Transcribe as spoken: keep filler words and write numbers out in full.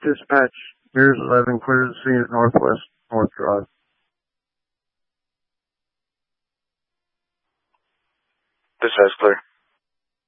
Dispatch, Mears eleven, clear the scene at Northwest North Drive. Dispatch, clear.